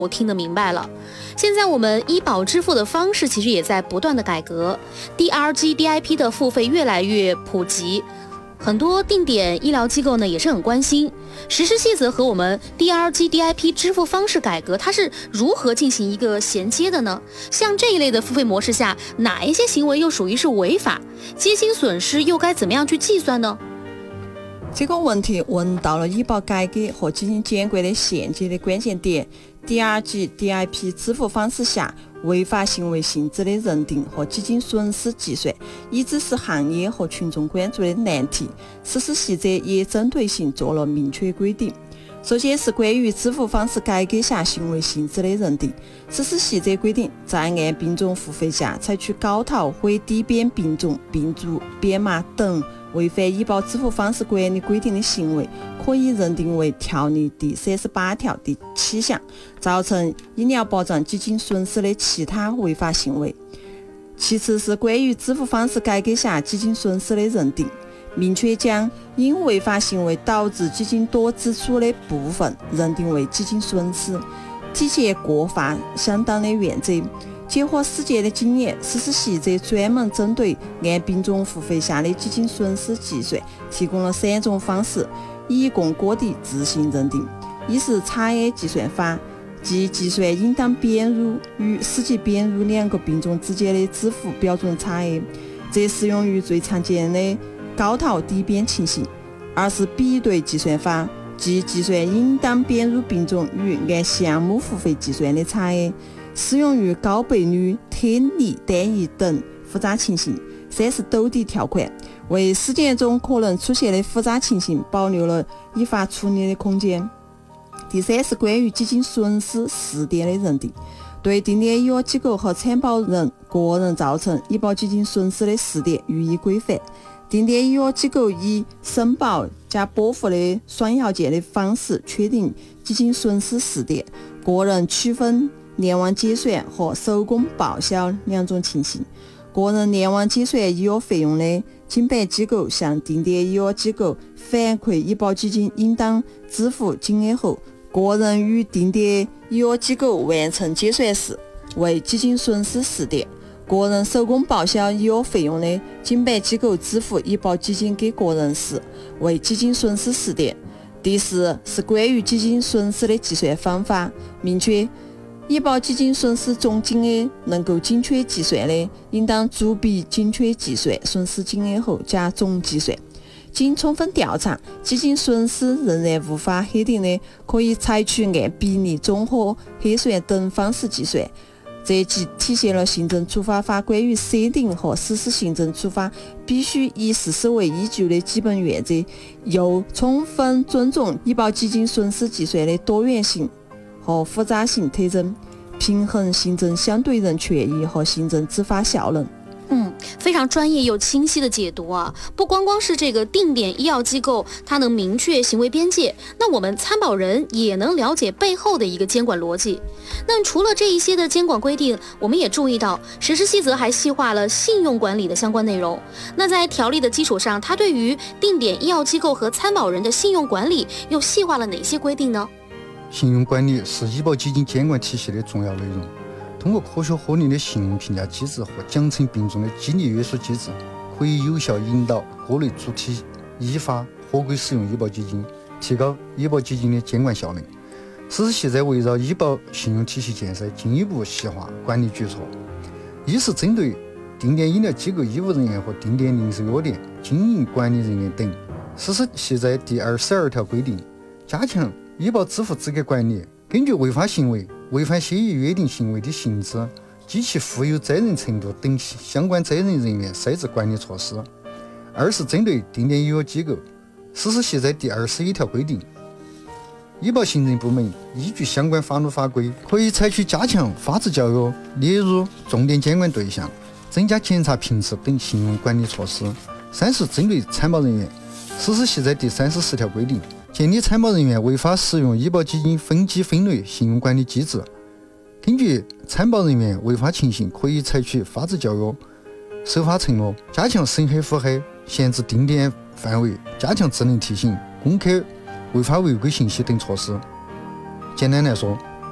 我听得明白了。现在我们医保支付的方式其实也在不断的改革 ，DRG、DIP 的付费越来越普及。很多定点医疗机构呢也是很关心实施细则和我们 DRG、DIP 支付方式改革，它是如何进行一个衔接的呢？像这一类的付费模式下，哪一些行为又属于是违法？基金损失又该怎么样去计算呢？ 这个问题问到了医保改革和基金监管的衔接的关键点。DRG、DIP 支付方式下违法行为性质的认定和基金损失计算，一直是行业和群众关注的难题。实施细则也针对性做了明确规定。首先是关于支付方式改革下行为性质的认定。实施细则规定，在按并重付费下采取高套或低边并重、并注、编码等违反医保支付方式管理规定的行为，可以认定为条例第38条第7项造成医疗保障基金损失的其他违法行为。其次是关于支付方式改革下基金损失的认定，明确将因违法行为导致基金多支出的部分认定为基金损失，体现过法相当的原则。结合实践的经验，实施细则专门针对按并重付费下的基金损失计算提供了3种方式，以供各地自行认定。一是差额计算法，即计算应当编入与实际编入2个并重之间的支付标准差额，这适用于最常见的高套低边情形。二是比对计算法，即计算应当编入并重与按项目付费计算的差额，适用于高倍率、特例单一等复杂情形。三是兜底条款，为实践中可能出现的复杂情形保留了依法处理的空间。第三是关于基金损失试点的认定，对定点医药机构和参保人个人造成医保基金损失的试点予以规范。定点医药机构以申报加拨付的双要件的方式确定基金损失试点，个人区分联网结算和手工报销2种情形。个人联网结算医药费用的，经办机构向定点医药机构反馈医保基金应当支付金额后，个人与定点医药机构完成结算时，为基金损失试点。个人手工报销医药费用的，经办机构支付医保基金给个人时，为基金损失试点。第四是关于基金损失的计算方法，明确医保基金损失总金额能够精确计算的，应当逐笔精确计算损失金额后加总计算。经充分调查，基金损失仍然无法核定的，可以采取按比例综合核算等方式计算。这即体现了行政处罚法关于设定和实施行政处罚必须以事实为依据的基本原则，又充分尊重医保基金损失计算的多元性和复杂性特征，平衡行政相对人权益和行政执法效能。 非常专业又清晰的解读啊！不光光是这个定点医药机构，它能明确行为边界，那我们参保人也能了解背后的一个监管逻辑。那除了这一些的监管规定，我们也注意到实施细则还细化了信用管理的相关内容。那在条例的基础上，它对于定点医药机构和参保人的信用管理又细化了哪些规定呢？ 信用管理是医保基金监管体系的重要内容。通过科学合理的信用评价机制和奖惩并重的激励约束机制，可以有效引导各类主体依法合规使用医保基金，提高医保基金的监管效能。实施细则围绕医保信用体系建设进一步细化管理举措。一是针对定点医疗机构医务人员和定点零售药店经营管理人员等，实施细则第22条规定，加强医保支付资格管理，根据违法行为、违反协议约定行为的性质及其负有责任程度等相关责任人员设置管理措施。二是针对定点医药机构，实施细则第21条规定，医保行政部门依据相关法律法规，可以采取加强法治教育、列入重点监管对象、增加检查频次等信用管理措施。三是针对参保人员，实施细则第34条规定，建立参保人员违法使用医保基金分级分类信用管理机制。根据参保人员违法情形，可以采取法治教育、守法承诺、加强审核复核、限制定点范围、加强智能提醒、公开违法违规信息等措施。简单来说，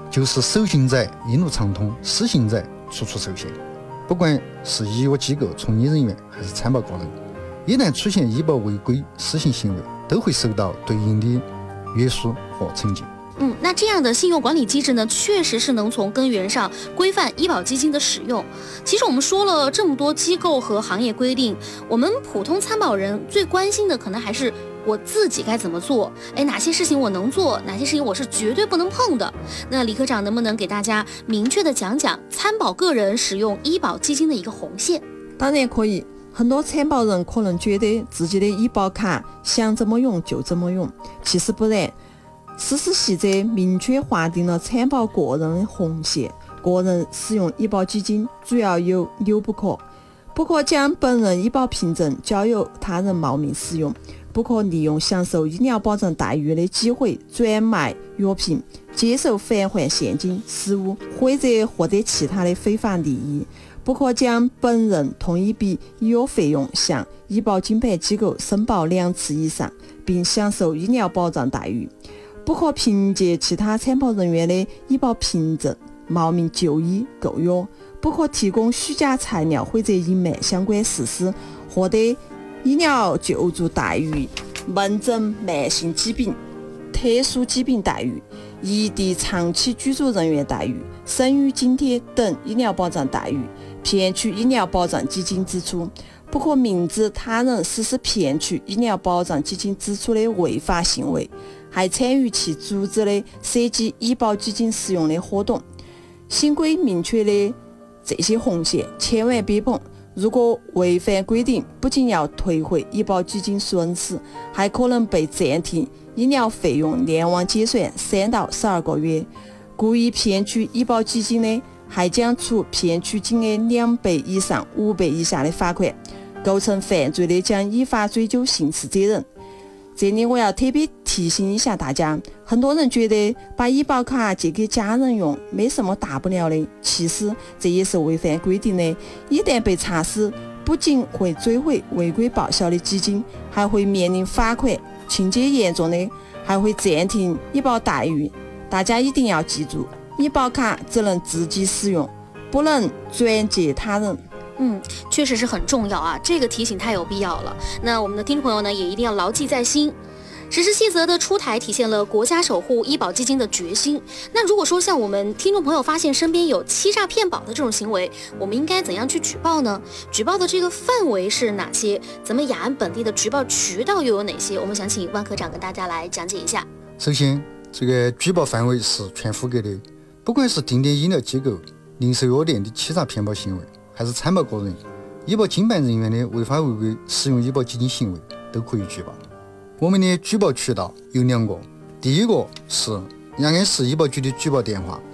就是守信者一路畅通，失信者处处受限。不管是医药机构从业人员还是参保个人，一旦出现医保违规失信行为，都会受到对应的约束和惩戒。 那这样的信用管理机制呢，确实是能从根源上规范医保基金的使用。其实我们说了这么多机构和行业规定，我们普通参保人最关心的可能还是我自己该怎么做，哪些事情我能做，哪些事情我是绝对不能碰的。那李科长能不能给大家明确的讲讲参保个人使用医保基金的一个红线？ 当然可以。很多参保人可能觉得自己的医保卡想怎么用就怎么用，其实不然。实施细则明确划定了参保个人的红线，个人使用医保基金主要有6不可：不可将本人医保凭证交由他人冒名使用，不可利用享受医疗保障待遇的机会转卖药品、接受返还现金、实物或者获得其他的非法利益，不可将本人同一笔医药费用向医保经办机构申报2次以上，并享受医疗保障待遇，不可凭借其他参保人员的医保凭证冒名就医购药，不可提供虚假材料或者隐瞒相关事实，获得医疗救助待遇、门诊慢性疾病、特殊疾病待遇、异地长期居住人员待遇、生育津贴等医疗保障待遇，骗取医疗保障基金支出，不可明知他人实施骗取医疗保障基金支出的违法行为，还参与其组织的涉及医保基金使用的活动。新规明确的这些红线千万别碰，如果违反规定，不仅要退回医保基金损失，还可能被暂停医疗费用联网结算3到12个月。故意骗取医保基金的，还将处骗取金额2倍以上5倍以下的罚款，构成犯罪的将依法追究刑事责任。这里我要特别提醒一下大家，很多人觉得把医保卡借给家人用没什么大不了的，其实这也是违反规定的。一旦被查实，不仅会追回违规报销的基金，还会面临罚款，情节严重的还会暂停医保待遇。大家一定要记住，医保卡只能自己使用，不能转借他人。 确实是很重要啊，这个提醒太有必要了。那我们的听众朋友呢，也一定要牢记在心。实施细则的出台，体现了国家守护医保基金的决心。那如果说像我们听众朋友发现身边有欺诈骗保的这种行为，我们应该怎样去举报呢？举报的这个范围是哪些？咱们雅安本地的举报渠道又有哪些？我们想请万科长跟大家来讲解一下。 首先，这个举报范围是全覆盖的，不管是定点医疗机构、零售药店的欺诈骗保行为，还是参保个人、医保经办人员的违法违规使用医保基金行为，都可以举报。我们的举报渠道有2个，第一个是雅安市医保局的举报电话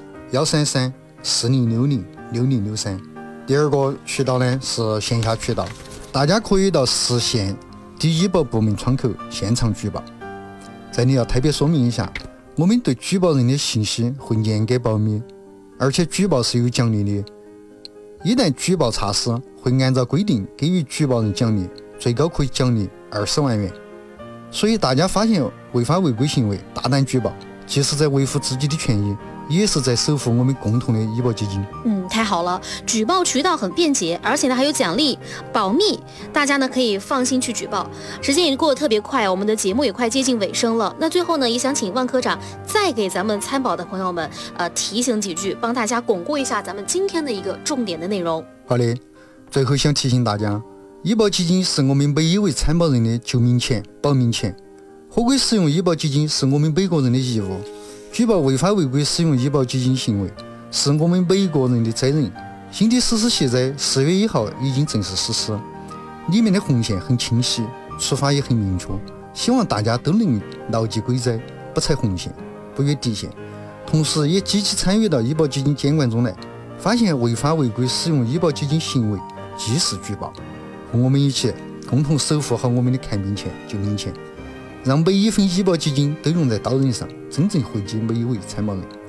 133-4060-6063，第二个渠道呢是线下渠道，大家可以到市县的医保部门窗口现场举报。这里要特别说明一下，我们对举报人的信息会严格保密，而且举报是有奖励的。一旦举报查实，会按照规定给予举报人奖励，最高可以奖励20万元。所以大家发现违法违规行为，大胆举报，既是在维护自己的权益，也是在守护我们共同的医保基金。 太好了，举报渠道很便捷，而且呢还有奖励，保密，大家呢可以放心去举报。时间也过得特别快，我们的节目也快接近尾声了。那最后呢，也想请万科长再给咱们参保的朋友们提醒几句，帮大家巩固一下咱们今天的一个重点的内容。 好的，最后想提醒大家，医保基金是我们每一位参保人的救命钱、保命钱。合规使用医保基金是我们每个人的义务，举报违法违规使用医保基金行为是我们每个人的责任。新的实施细则4月1号已经正式实施，里面的红线很清晰，出发也很明确，希望大家都能牢记规则，不踩红线，不越底线，同时也积极参与到医保基金监管中来。发现违法违规使用医保基金行为，及时举报，和我们一起共同守护好我们的看病钱、救命钱，让每一分医保基金都用在刀刃上，真正惠及每一位参保人。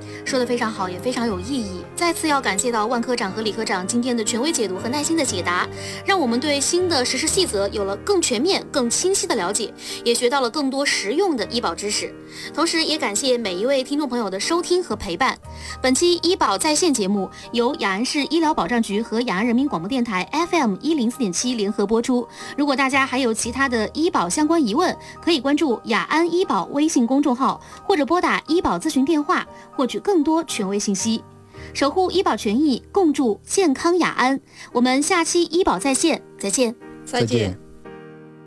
说得非常好，也非常有意义。再次要感谢到万科长和李科长今天的权威解读和耐心的解答，让我们对新的实施细则有了更全面、更清晰的了解，也学到了更多实用的医保知识。同时，也感谢每一位听众朋友的收听和陪伴。本期医保在线节目由雅安市医疗保障局和雅安人民广播电台 FM104.7联合播出。如果大家还有其他的医保相关疑问，可以关注雅安医保微信公众号，或者拨打医保咨询电话，获取更多权威信息。守护医保权益，共筑健康雅安。我们下期医保在线再见。 再见。